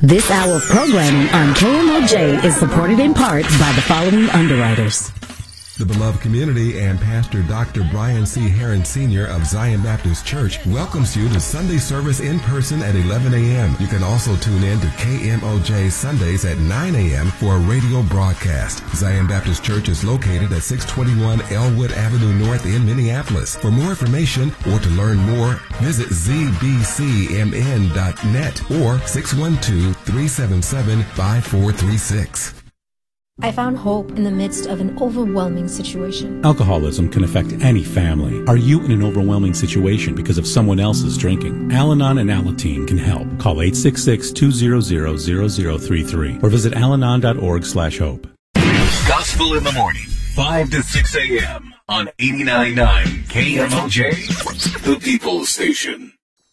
This hour of programming on KMOJ is supported in part by the following underwriters. The beloved community and Pastor Dr. Brian C. Heron Sr. of Zion Baptist Church welcomes you to Sunday service in person at 11 a.m. You can also tune in to KMOJ Sundays at 9 a.m. for a radio broadcast. Zion Baptist Church is located at 621 Elwood Avenue North in Minneapolis. For more information or to learn more, visit zbcmn.net or 612-377-5436. I found hope in the midst of an overwhelming situation. Alcoholism can affect any family. Are you in an overwhelming situation because of someone else's drinking? Al-Anon and Alateen can help. Call 866-200-0033 or visit alanon.org/hope. Gospel in the morning, 5 to 6 a.m. on 89.9 KMOJ, the People's Station.